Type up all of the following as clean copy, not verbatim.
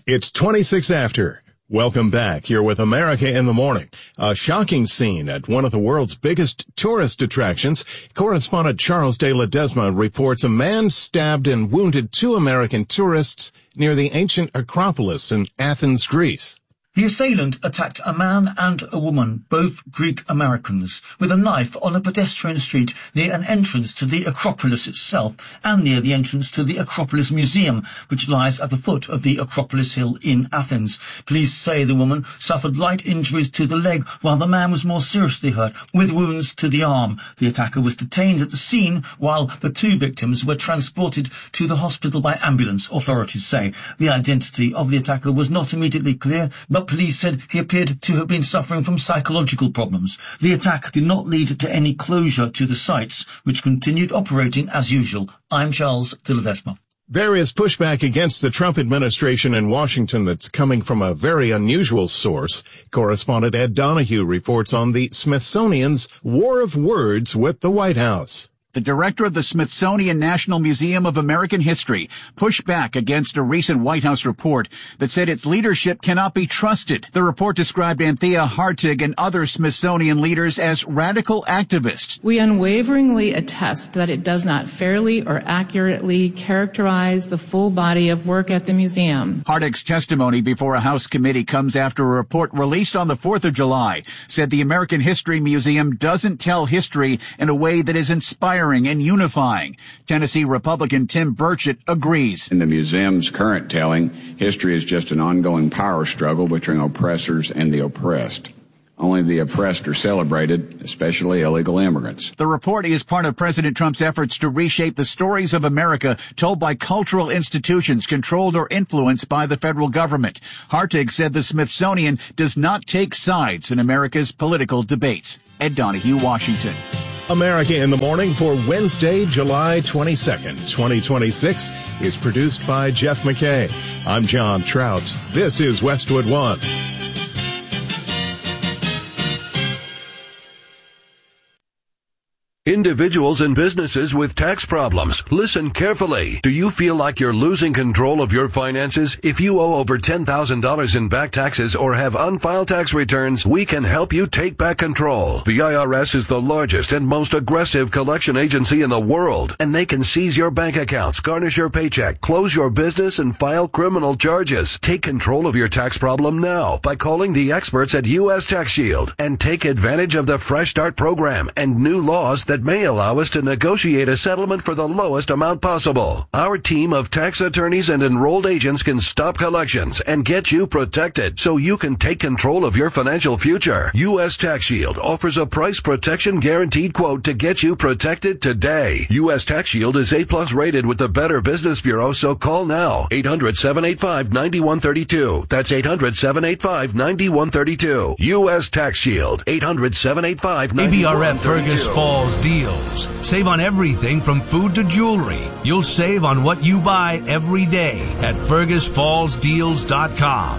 It's 26 after. Welcome back. You're with America in the Morning. A shocking scene at one of the world's biggest tourist attractions. Correspondent Charles de Ledesma reports a man stabbed and wounded two American tourists near the ancient Acropolis in Athens, Greece. The assailant attacked a man and a woman, both Greek Americans, with a knife on a pedestrian street near an entrance to the Acropolis itself and near the entrance to the Acropolis Museum, which lies at the foot of the Acropolis Hill in Athens. Police say the woman suffered light injuries to the leg, while the man was more seriously hurt, with wounds to the arm. The attacker was detained at the scene, while the two victims were transported to the hospital by ambulance, authorities say. The identity of the attacker was not immediately clear, but police said he appeared to have been suffering from psychological problems. The attack did not lead to any closure to the sites, which continued operating as usual. I'm Charles de Ledesma. There is pushback against the Trump administration in Washington that's coming from a very unusual source. Correspondent Ed Donahue reports on the Smithsonian's war of words with the White House. The director of the Smithsonian National Museum of American History pushed back against a recent White House report that said its leadership cannot be trusted. The report described Anthea Hartig and other Smithsonian leaders as radical activists. We unwaveringly attest that it does not fairly or accurately characterize the full body of work at the museum. Hartig's testimony before a House committee comes after a report released on the 4th of July said the American History Museum doesn't tell history in a way that is inspiring and unifying. Tennessee Republican Tim Burchett agrees. In the museum's current telling, history is just an ongoing power struggle between oppressors and the oppressed. Only the oppressed are celebrated, especially illegal immigrants. The report is part of President Trump's efforts to reshape the stories of America told by cultural institutions controlled or influenced by the federal government. Hartig said the Smithsonian does not take sides in America's political debates. Ed Donahue, Washington. America in the Morning for Wednesday, July 22nd, 2026 is produced by Jeff McKay. I'm John Trout. This is Westwood One. Individuals and businesses with tax problems, listen carefully. Do you feel like you're losing control of your finances? If you owe over $10,000 in back taxes or have unfiled tax returns, we can help you take back control. The IRS is the largest and most aggressive collection agency in the world, and they can seize your bank accounts, garnish your paycheck, close your business, and file criminal charges. Take control of your tax problem now by calling the experts at U.S. Tax Shield and take advantage of the Fresh Start program and new laws that may allow us to negotiate a settlement for the lowest amount possible. Our team of tax attorneys and enrolled agents can stop collections and get you protected so you can take control of your financial future. U.S. Tax Shield offers a price protection guaranteed quote to get you protected today. U.S. Tax Shield is A+ rated with the Better Business Bureau, so call now. 800-785-9132. That's 800-785-9132. U.S. Tax Shield. 800-785-9132. ABRF Fergus Falls deals. Save on everything from food to jewelry. You'll save on what you buy every day at FergusFallsDeals.com.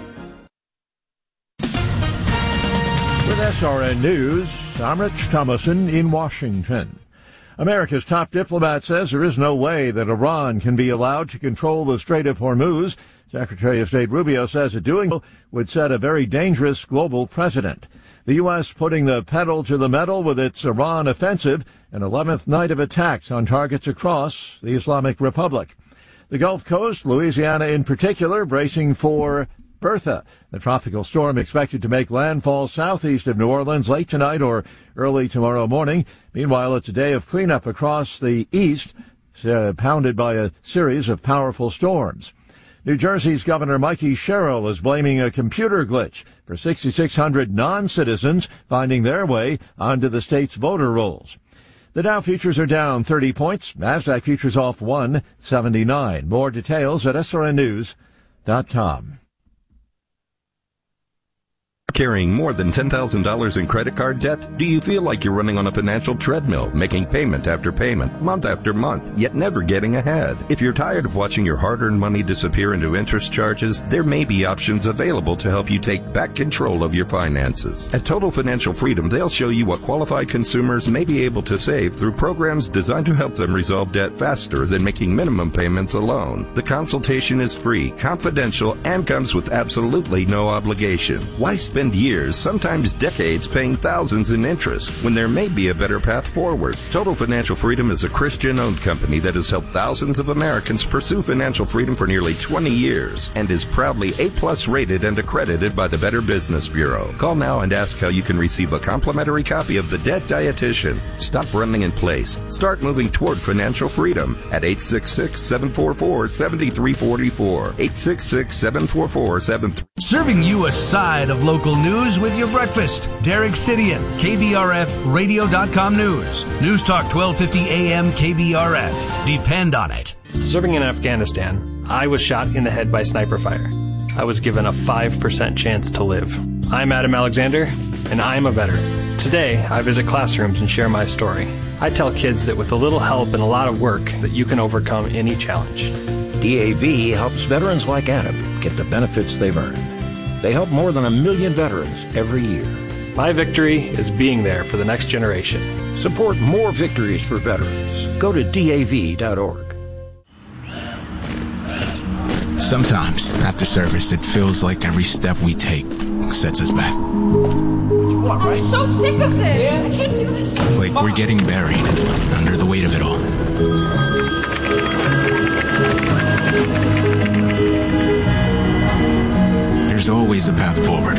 With SRN News, I'm Rich Thomason in Washington. America's top diplomat says there is no way that Iran can be allowed to control the Strait of Hormuz. Secretary of State Rubio says that doing so would set a very dangerous global precedent. The U.S. putting the pedal to the metal with its Iran offensive, an 11th night of attacks on targets across the Islamic Republic. The Gulf Coast, Louisiana in particular, bracing for Bertha, the tropical storm expected to make landfall southeast of New Orleans late tonight or early tomorrow morning. Meanwhile, it's a day of cleanup across the east, pounded by a series of powerful storms. New Jersey's Governor Mikey Sherrill is blaming a computer glitch for 6,600 non-citizens finding their way onto the state's voter rolls. The Dow futures are down 30 points. Nasdaq futures off 179. More details at srnnews.com. carrying more than $10,000 in credit card debt? Do you feel like you're running on a financial treadmill, making payment after payment, month after month, yet never getting ahead? If you're tired of watching your hard-earned money disappear into interest charges, there may be options available to help you take back control of your finances. At Total Financial Freedom, they'll show you what qualified consumers may be able to save through programs designed to help them resolve debt faster than making minimum payments alone. The consultation is free, confidential, and comes with absolutely no obligation. Why spend years, sometimes decades, paying thousands in interest when there may be a better path forward? Total Financial Freedom is a Christian-owned company that has helped thousands of Americans pursue financial freedom for nearly 20 years and is proudly A+ rated and accredited by the Better Business Bureau. Call now and ask how you can receive a complimentary copy of The Debt Dietitian. Stop running in place. Start moving toward financial freedom at 866-744-7344. 866-744-7344. Serving you a side of local news with your breakfast. Derek Sidian, KBRFradio.com News. News Talk 1250 AM KBRF. Depend on it. Serving in Afghanistan, I was shot in the head by sniper fire. I was given a 5% chance to live. I'm Adam Alexander, and I'm a veteran. Today, I visit classrooms and share my story. I tell kids that with a little help and a lot of work, that you can overcome any challenge. DAV helps veterans like Adam get the benefits they've earned. They help more than 1 million veterans every year. My victory is being there for the next generation. Support more victories for veterans. Go to DAV.org. Sometimes, after service, it feels like every step we take sets us back. I'm so sick of this. I can't do this. Like we're getting buried under the weight of it all. There's always a path forward.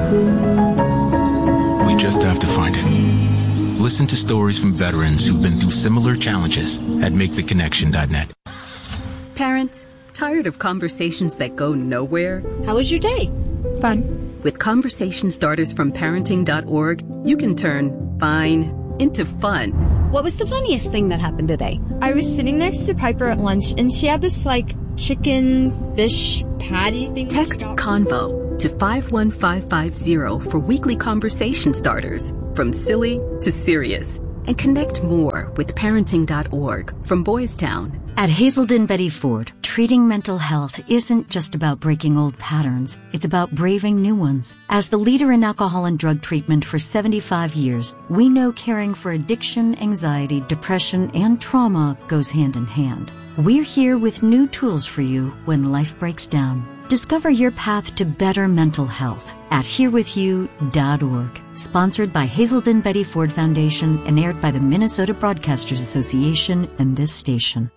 We just have to find it. Listen to stories from veterans who've been through similar challenges at MakeTheConnection.net. Parents, tired of conversations that go nowhere? How was your day? Fun. With conversation starters from parenting.org, you can turn fine into fun. What was the funniest thing that happened today? I was sitting next to Piper at lunch, and she had this, chicken fish patty thing. Text CONVO to 51550 for weekly conversation starters, from silly to serious. And connect more with parenting.org from Boys Town. At Hazelden Betty Ford, treating mental health isn't just about breaking old patterns. It's about braving new ones. As the leader in alcohol and drug treatment for 75 years, we know caring for addiction, anxiety, depression, and trauma goes hand in hand. We're here with new tools for you when life breaks down. Discover your path to better mental health at herewithyou.org. Sponsored by Hazelden Betty Ford Foundation and aired by the Minnesota Broadcasters Association and this station.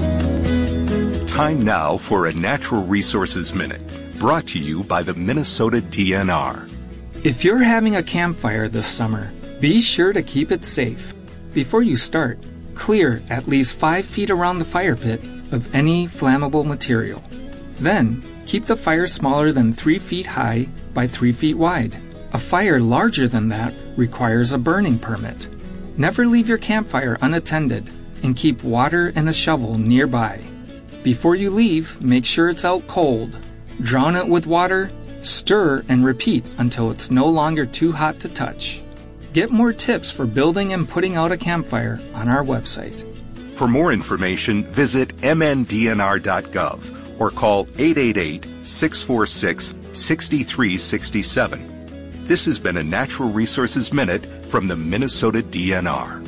Time now for a Natural Resources Minute, brought to you by the Minnesota DNR. If you're having a campfire this summer, be sure to keep it safe. Before you start, clear at least 5 feet around the fire pit of any flammable material. Then, keep the fire smaller than 3 feet high by 3 feet wide. A fire larger than that requires a burning permit. Never leave your campfire unattended, and keep water and a shovel nearby. Before you leave, make sure it's out cold. Drown it with water, stir, and repeat until it's no longer too hot to touch. Get more tips for building and putting out a campfire on our website. For more information, visit mndnr.gov or call 888-646-6367. This has been a Natural Resources Minute from the Minnesota DNR.